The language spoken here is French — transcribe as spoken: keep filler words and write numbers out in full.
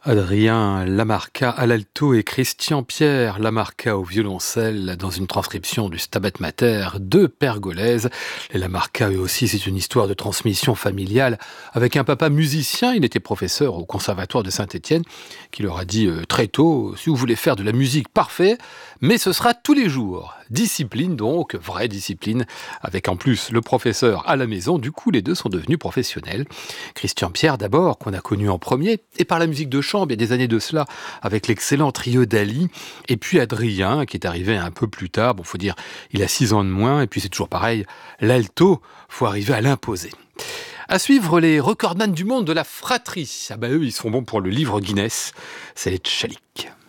Adrien Lamarca à l'alto et Christian Pierre Lamarca au violoncelle dans une transcription du Stabat Mater de Pergolèse. Les Lamarca, eux aussi, c'est une histoire de transmission familiale avec un papa musicien. Il était professeur au conservatoire de Saint-Étienne qui leur a dit euh, très tôt, si vous voulez faire de la musique, parfait, mais ce sera tous les jours. Discipline donc, vraie discipline, avec en plus le professeur à la maison. Du coup, les deux sont devenus professionnels. Christian Pierre d'abord, qu'on a connu en premier, et par la musique de chambre, il y a des années de cela, avec l'excellent trio d'Ali, et puis Adrien, qui est arrivé un peu plus tard. Bon, faut dire, il a six ans de moins, et puis c'est toujours pareil, l'alto, faut arriver à l'imposer. À suivre les recordman du monde de la fratrie. Ah bah eux, ils sont bons pour le livre Guinness, c'est les Tchalik.